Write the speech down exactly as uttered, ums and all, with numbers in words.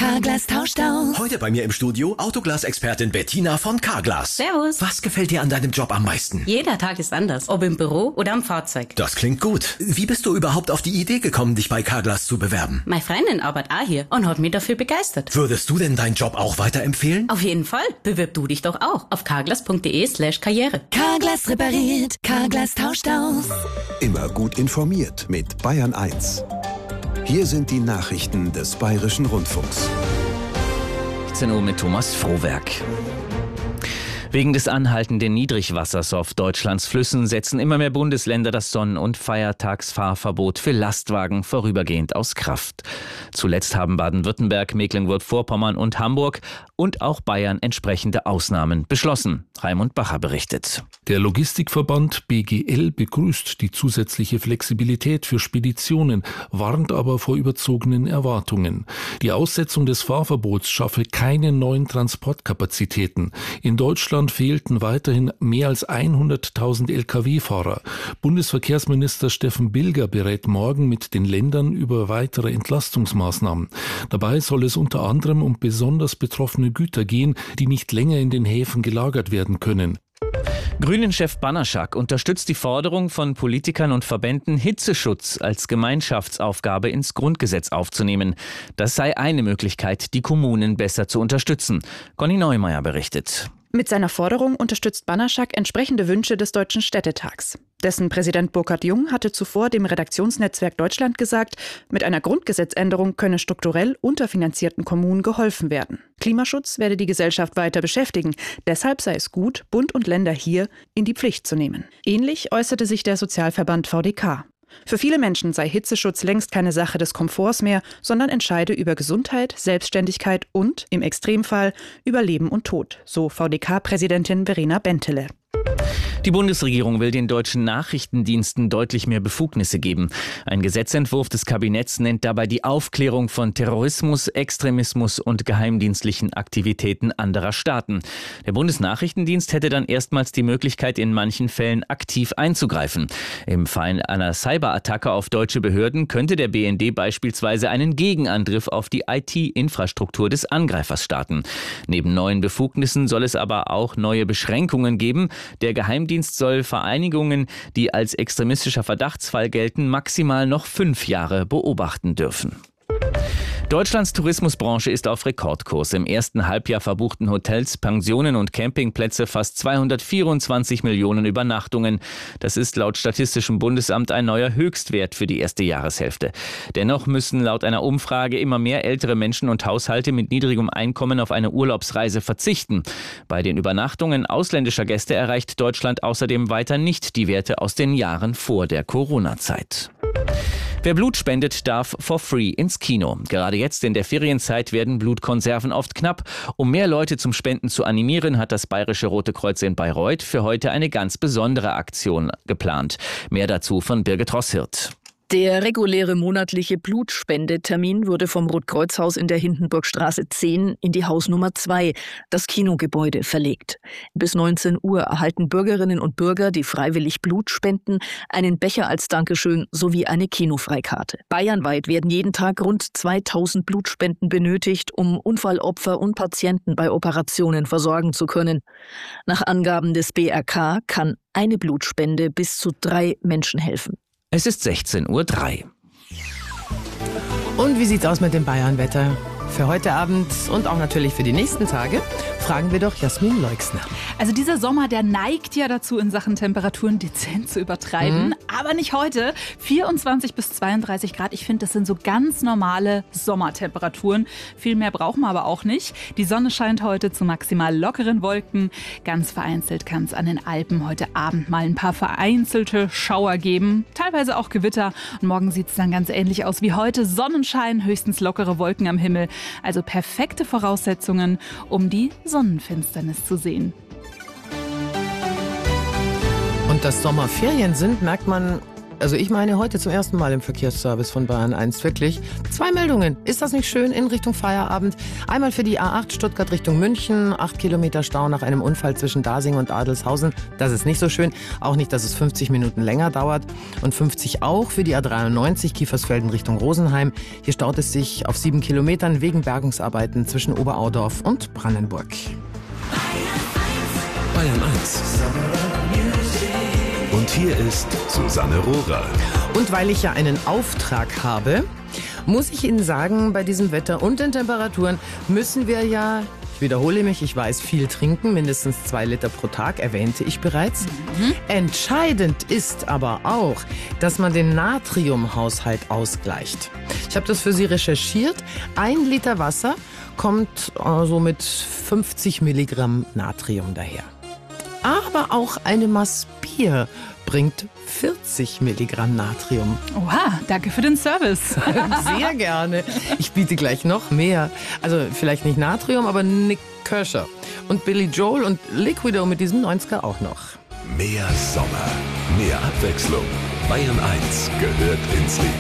Carglass tauscht aus. Heute bei mir im Studio Autoglas-Expertin Bettina von Carglass. Servus. Was gefällt dir an deinem Job am meisten? Jeder Tag ist anders, ob im Büro oder am Fahrzeug. Das klingt gut. Wie bist du überhaupt auf die Idee gekommen, dich bei Carglass zu bewerben? Meine Freundin arbeitet auch hier und hat mich dafür begeistert. Würdest du denn deinen Job auch weiterempfehlen? Auf jeden Fall. Bewirb du dich doch auch auf carglass.de slash karriere. Carglass repariert, Carglass tauscht aus. Immer gut informiert mit Bayern eins. Hier sind die Nachrichten des Bayerischen Rundfunks. achtzehn Uhr mit Thomas Frohwerk. Wegen des anhaltenden Niedrigwassers auf Deutschlands Flüssen setzen immer mehr Bundesländer das Sonn- und Feiertagsfahrverbot für Lastwagen vorübergehend aus Kraft. Zuletzt haben Baden-Württemberg, Mecklenburg-Vorpommern und Hamburg und auch Bayern entsprechende Ausnahmen beschlossen. Raimund Bacher berichtet. Der Logistikverband B G L begrüßt die zusätzliche Flexibilität für Speditionen, warnt aber vor überzogenen Erwartungen. Die Aussetzung des Fahrverbots schaffe keine neuen Transportkapazitäten. In Deutschland fehlten weiterhin mehr als hunderttausend L K W-Fahrer. Bundesverkehrsminister Steffen Bilger berät morgen mit den Ländern über weitere Entlastungsmaßnahmen. Dabei soll es unter anderem um besonders betroffene Güter gehen, die nicht länger in den Häfen gelagert werden können. Grünen-Chef Banaszak unterstützt die Forderung von Politikern und Verbänden, Hitzeschutz als Gemeinschaftsaufgabe ins Grundgesetz aufzunehmen. Das sei eine Möglichkeit, die Kommunen besser zu unterstützen. Conny Neumeier berichtet. Mit seiner Forderung unterstützt Banaszak entsprechende Wünsche des Deutschen Städtetags. Dessen Präsident Burkhard Jung hatte zuvor dem Redaktionsnetzwerk Deutschland gesagt, mit einer Grundgesetzänderung könne strukturell unterfinanzierten Kommunen geholfen werden. Klimaschutz werde die Gesellschaft weiter beschäftigen. Deshalb sei es gut, Bund und Länder hier in die Pflicht zu nehmen. Ähnlich äußerte sich der Sozialverband V D K. Für viele Menschen sei Hitzeschutz längst keine Sache des Komforts mehr, sondern entscheide über Gesundheit, Selbstständigkeit und, im Extremfall, über Leben und Tod, so V D K-Präsidentin Verena Bentele. Die Bundesregierung will den deutschen Nachrichtendiensten deutlich mehr Befugnisse geben. Ein Gesetzentwurf des Kabinetts nennt dabei die Aufklärung von Terrorismus, Extremismus und geheimdienstlichen Aktivitäten anderer Staaten. Der Bundesnachrichtendienst hätte dann erstmals die Möglichkeit, in manchen Fällen aktiv einzugreifen. Im Fall einer Cyberattacke auf deutsche Behörden könnte der B N D beispielsweise einen Gegenangriff auf die I T-Infrastruktur des Angreifers starten. Neben neuen Befugnissen soll es aber auch neue Beschränkungen geben. Der Geheimdienst soll Vereinigungen, die als extremistischer Verdachtsfall gelten, maximal noch fünf Jahre beobachten dürfen. Deutschlands Tourismusbranche ist auf Rekordkurs. Im ersten Halbjahr verbuchten Hotels, Pensionen und Campingplätze fast zweihundertvierundzwanzig Millionen Übernachtungen. Das ist laut Statistischem Bundesamt ein neuer Höchstwert für die erste Jahreshälfte. Dennoch müssen laut einer Umfrage immer mehr ältere Menschen und Haushalte mit niedrigem Einkommen auf eine Urlaubsreise verzichten. Bei den Übernachtungen ausländischer Gäste erreicht Deutschland außerdem weiter nicht die Werte aus den Jahren vor der Corona-Zeit. Wer Blut spendet, darf for free ins Kino. Gerade jetzt in der Ferienzeit werden Blutkonserven oft knapp. Um mehr Leute zum Spenden zu animieren, hat das Bayerische Rote Kreuz in Bayreuth für heute eine ganz besondere Aktion geplant. Mehr dazu von Birgit Rosshirt. Der reguläre monatliche Blutspendetermin wurde vom Rotkreuzhaus in der Hindenburgstraße zehn in die Hausnummer zwei, das Kinogebäude, verlegt. Bis neunzehn Uhr erhalten Bürgerinnen und Bürger, die freiwillig Blut spenden, einen Becher als Dankeschön sowie eine Kinofreikarte. Bayernweit werden jeden Tag rund zweitausend Blutspenden benötigt, um Unfallopfer und Patienten bei Operationen versorgen zu können. Nach Angaben des B R K kann eine Blutspende bis zu drei Menschen helfen. Es ist sechzehn Uhr drei. Und wie sieht's aus mit dem Bayern-Wetter? Für heute Abend und auch natürlich für die nächsten Tage fragen wir doch Jasmin Leixner. Also dieser Sommer, der neigt ja dazu, in Sachen Temperaturen dezent zu übertreiben. Mhm. Aber nicht heute. vierundzwanzig bis zweiunddreißig Grad. Ich finde, das sind so ganz normale Sommertemperaturen. Viel mehr brauchen wir aber auch nicht. Die Sonne scheint heute zu maximal lockeren Wolken. Ganz vereinzelt kann es an den Alpen heute Abend mal ein paar vereinzelte Schauer geben. Teilweise auch Gewitter. Und morgen sieht es dann ganz ähnlich aus wie heute. Sonnenschein, höchstens lockere Wolken am Himmel. Also perfekte Voraussetzungen, um die Sonnenfinsternis zu sehen. Und dass Sommerferien sind, merkt man Also ich meine heute zum ersten Mal im Verkehrsservice von Bayern eins. Wirklich. Zwei Meldungen. Ist das nicht schön in Richtung Feierabend? Einmal für die A acht Stuttgart Richtung München. Acht Kilometer Stau nach einem Unfall zwischen Dasing und Adelshausen. Das ist nicht so schön. Auch nicht, dass es fünfzig Minuten länger dauert. Und fünfzig auch für die A dreiundneunzig Kiefersfelden Richtung Rosenheim. Hier staut es sich auf sieben Kilometern wegen Bergungsarbeiten zwischen Oberaudorf und Brandenburg. Bayern eins. Und hier ist Susanne Rohrer. Und weil ich ja einen Auftrag habe, muss ich Ihnen sagen, bei diesem Wetter und den Temperaturen müssen wir ja, ich wiederhole mich, ich weiß, viel trinken, mindestens zwei Liter pro Tag, erwähnte ich bereits. Mhm. Entscheidend ist aber auch, dass man den Natriumhaushalt ausgleicht. Ich habe das für Sie recherchiert. Ein Liter Wasser kommt also mit fünfzig Milligramm Natrium daher. Aber auch eine Maß Bier bringt vierzig Milligramm Natrium. Oha, danke für den Service. Sehr gerne. Ich biete gleich noch mehr. Also vielleicht nicht Natrium, aber Nick Kershaw. Und Billy Joel und Liquido mit diesem neunziger auch noch. Mehr Sommer, mehr Abwechslung. Bayern eins gehört ins Leben.